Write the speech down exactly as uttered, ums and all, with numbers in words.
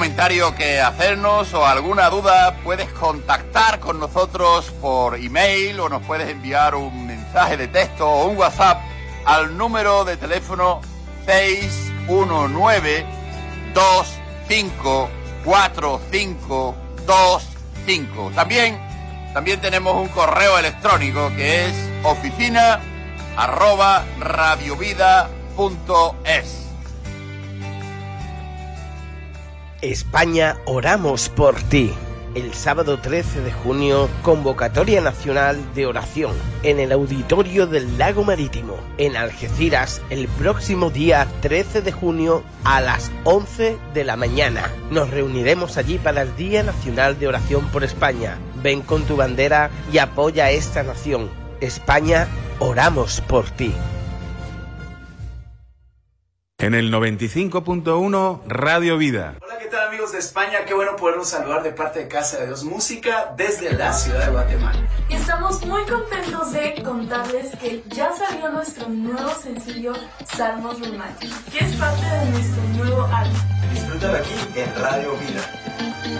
comentario que hacernos o alguna duda, puedes contactar con nosotros por email o nos puedes enviar un mensaje de texto o un WhatsApp al número de teléfono seis uno nueve, dos cinco cuatro cinco dos cinco. También, también tenemos un correo electrónico que es oficina arroba radiovida punto es. España, oramos por ti. El sábado trece de junio, convocatoria nacional de oración en el Auditorio del Lago Marítimo, en Algeciras, el próximo día trece de junio a las once de la mañana. Nos reuniremos allí para el Día Nacional de Oración por España. Ven con tu bandera y apoya a esta nación. España, oramos por ti. En el noventa y cinco punto uno, Radio Vida. Hola, ¿qué tal, amigos de España? Qué bueno poderlos saludar de parte de Casa de Dios Música desde la ciudad de Guatemala. Y estamos muy contentos de contarles que ya salió nuestro nuevo sencillo Salmos Románticos, que es parte de nuestro nuevo álbum. Disfrútalo aquí en Radio Vida.